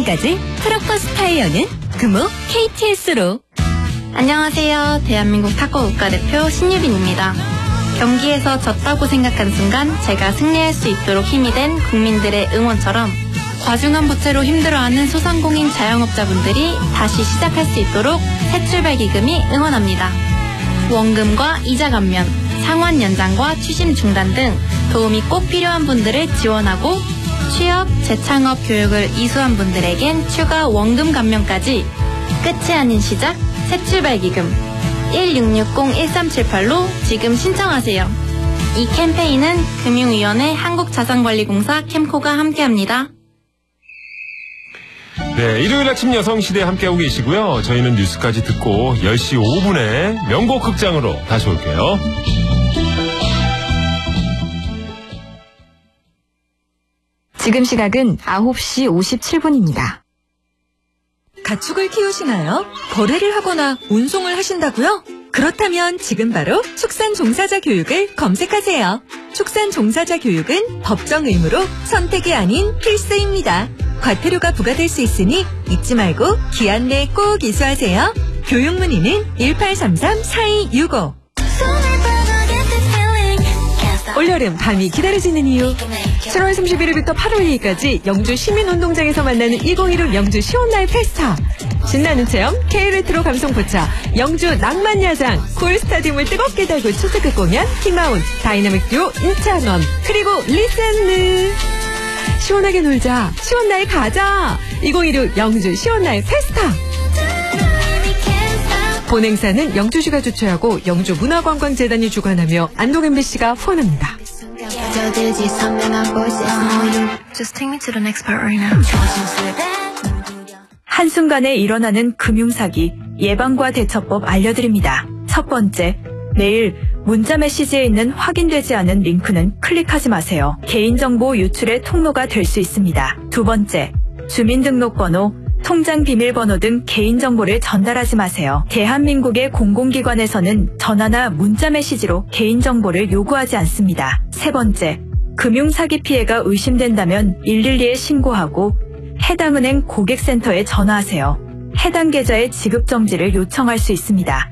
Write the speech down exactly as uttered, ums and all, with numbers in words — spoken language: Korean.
지금까지 트럭버스 타이어는 금호 케이티에스로. 안녕하세요. 대한민국 탁구 국가대표 신유빈입니다. 경기에서 졌다고 생각한 순간 제가 승리할 수 있도록 힘이 된 국민들의 응원처럼 과중한 부채로 힘들어하는 소상공인 자영업자분들이 다시 시작할 수 있도록 새출발기금이 응원합니다. 원금과 이자 감면, 상환 연장과 추심 중단 등 도움이 꼭 필요한 분들을 지원하고 취업, 재창업 교육을 이수한 분들에겐 추가 원금 감면까지. 끝이 아닌 시작, 새출발기금 일육육공 일삼칠팔로 지금 신청하세요. 이 캠페인은 금융위원회 한국자산관리공사 캠코가 함께합니다. 네, 일요일 아침 여성시대 함께하고 계시고요. 저희는 뉴스까지 듣고 열 시 오 분에 명곡 극장으로 다시 올게요. 지금 시각은 아홉 시 오십칠 분입니다. 가축을 키우시나요? 거래를 하거나 운송을 하신다고요? 그렇다면 지금 바로 축산 종사자 교육을 검색하세요. 축산 종사자 교육은 법정 의무로 선택이 아닌 필수입니다. 과태료가 부과될 수 있으니 잊지 말고 기한 내에 꼭 이수하세요. 교육 문의는 일팔삼삼 사이육오. 올여름 밤이 기다려지는 이유. 칠월 삼십일일부터 팔월 이일까지 영주 시민운동장에서 만나는 이천십육 영주 시원날 페스타. 신나는 체험, K레트로 감성 포차, 영주 낭만야장, 콜스타디움을 뜨겁게 달고 초특급 공연, 킹마운, 다이나믹 듀오 임찬원, 그리고 리센느. 시원하게 놀자, 시원날 가자. 이천십육 영주 시원날 페스타. 본행사는 영주시가 주최하고 영주문화관광재단이 주관하며 안동엠비씨가 후원합니다. 한순간에 일어나는 금융사기, 예방과 대처법 알려드립니다. 첫 번째, 매일 문자 메시지에 있는 확인되지 않은 링크는 클릭하지 마세요. 개인정보 유출의 통로가 될 수 있습니다. 두 번째, 주민등록번호, 통장 비밀번호 등 개인정보를 전달하지 마세요. 대한민국의 공공기관에서는 전화나 문자 메시지로 개인정보를 요구하지 않습니다. 세 번째, 금융사기 피해가 의심된다면 일일이에 신고하고 해당 은행 고객센터에 전화하세요. 해당 계좌의 지급정지를 요청할 수 있습니다.